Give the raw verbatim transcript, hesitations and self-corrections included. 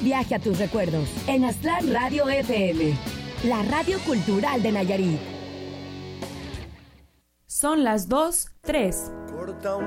Viaje a tus recuerdos en Aztlán Radio F M, la radio cultural de Nayarit. Son las dos, tres.